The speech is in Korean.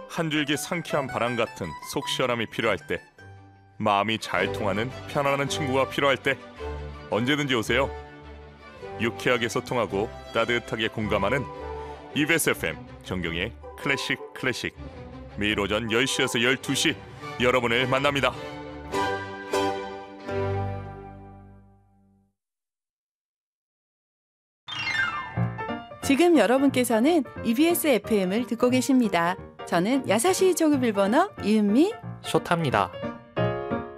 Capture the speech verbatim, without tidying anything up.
한 줄기 상쾌한 바람 같은 속 시원함이 필요할 때, 마음이 잘 통하는 편안한 친구가 필요할 때 언제든지 오세요. 유쾌하게 소통하고 따뜻하게 공감하는 이비에스 에프엠 정경의 클래식 클래식, 매일 오전 열 시에서 열두 시 여러분을 만납니다. 지금 여러분께서는 이비에스 에프엠을 듣고 계십니다. 저는 야사시 조급일본어 이은미 쇼타입니다.